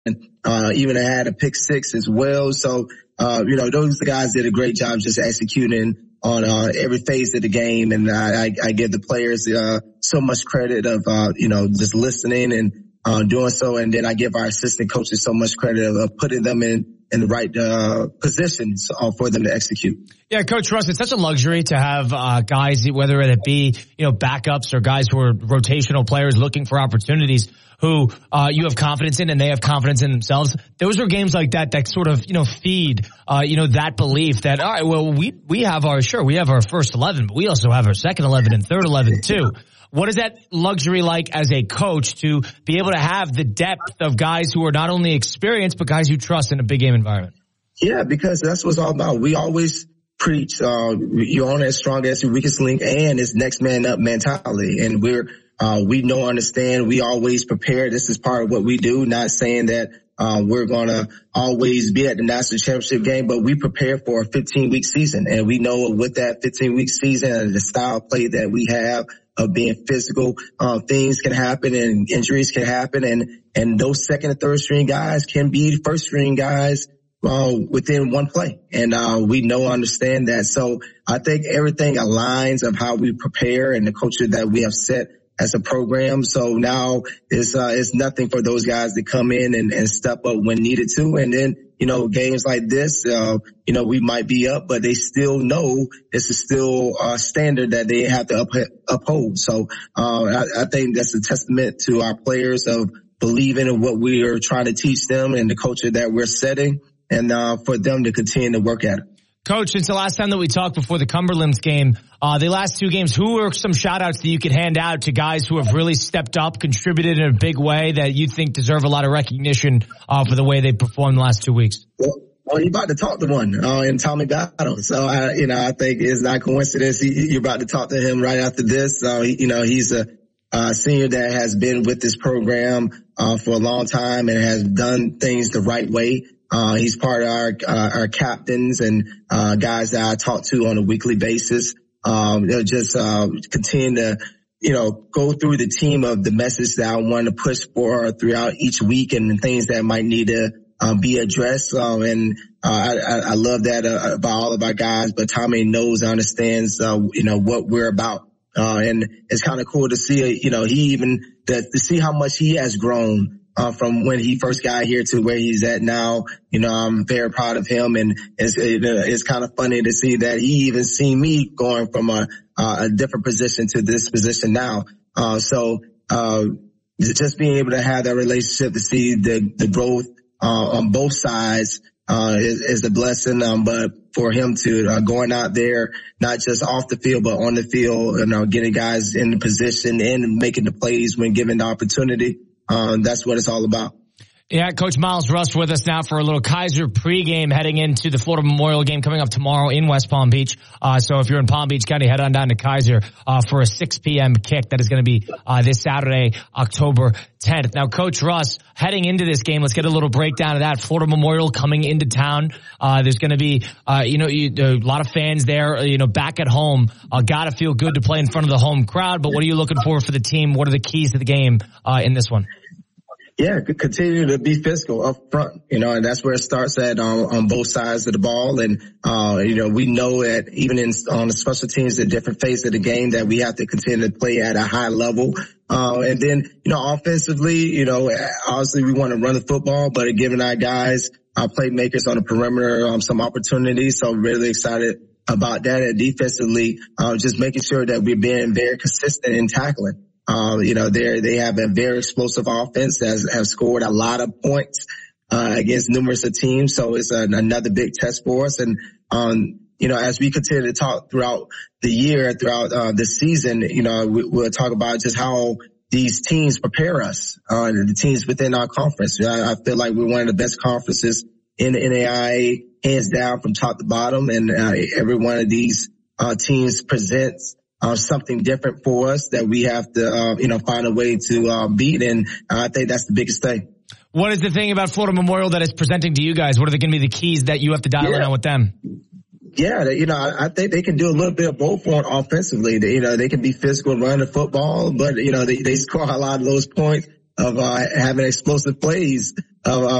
even had a pick six as well. So, those guys did a great job just executing on every phase of the game. And I give the players so much credit of, just listening and doing so. And then I give our assistant coaches so much credit of putting them in the right positions for them to execute. Yeah, Coach Russ, it's such a luxury to have guys, whether it be, backups or guys who are rotational players looking for opportunities, who you have confidence in and they have confidence in themselves. Those are games like that sort of, feed, that belief that, all right, well, we have our first 11, but we also have our second 11 and third 11 too. What is that luxury like as a coach to be able to have the depth of guys who are not only experienced, but guys you trust in a big game environment? Yeah, because that's what it's all about. We always preach, you're on as strong as your weakest link, and it's next man up mentality. And we know, understand, we always prepare. This is part of what we do, not saying that we're going to always be at the national championship game, but we prepare for a 15-week season. And we know with that 15-week season and the style of play that we have of being physical, things can happen and injuries can happen. And those second and third string guys can be first string guys within one play. And we know, understand that. So I think everything aligns of how we prepare and the culture that we have set as a program. So now it's nothing for those guys to come in and step up when needed to. And then, games like this, we might be up, but they still know this is still a standard that they have to uphold. So I think that's a testament to our players of believing in what we are trying to teach them and the culture that we're setting, and for them to continue to work at it. Coach, since the last time that we talked before the Cumberlands game, the last two games, who are some shout-outs that you could hand out to guys who have really stepped up, contributed in a big way that you think deserve a lot of recognition for the way they performed the last 2 weeks? Well, you're about to talk to one in Tommy Battle. So, I think it's not coincidence. You're about to talk to him right after this. He's a senior that has been with this program for a long time and has done things the right way. He's part of our captains and guys that I talk to on a weekly basis. They'll just continue to, go through the team of the message that I want to push for throughout each week and the things that might need to be addressed. And I love that about all of our guys. But Tommy knows and understands, what we're about. And it's kind of cool to see, to see how much he has grown from when he first got here to where he's at now. I'm very proud of him, and it's kind of funny to see that he even seen me going from a different position to this position now. So just being able to have that relationship, to see the growth on both sides is a blessing. But for him to going out there, not just off the field, but on the field, getting guys in the position and making the plays when given the opportunity. That's what it's all about. Yeah, Coach Miles Russ with us now for a little Kaiser pregame heading into the Florida Memorial game coming up tomorrow in West Palm Beach. So if you're in Palm Beach County, head on down to Kaiser for a 6 p.m. kick. That is going to be this Saturday, October 10th. Now, Coach Russ, heading into this game, let's get a little breakdown of that. Florida Memorial coming into town. There's going to be, a lot of fans there, back at home. Got to feel good to play in front of the home crowd. But what are you looking for the team? What are the keys to the game in this one? Yeah, continue to be physical up front, and that's where it starts at on both sides of the ball. And, we know that even on the special teams, the different phase of the game, that we have to continue to play at a high level. And then, offensively, obviously we want to run the football, but giving our guys, our playmakers on the perimeter, some opportunities. So I'm really excited about that. And defensively, just making sure that we're being very consistent in tackling. They have a very explosive offense that have scored a lot of points against numerous of teams. So it's another big test for us. And, as we continue to talk throughout the year, throughout the season, we'll talk about just how these teams prepare us, the teams within our conference. I feel like we're one of the best conferences in the NAIA, hands down from top to bottom. And every one of these teams presents something different for us that we have to, find a way to beat. And I think that's the biggest thing. What is the thing about Florida Memorial that is presenting to you guys? What are going to be the keys that you have to dial in on with them? Yeah, I think they can do a little bit of both on offensively. They can be physical and run the football, but, they score a lot of those points of having explosive plays of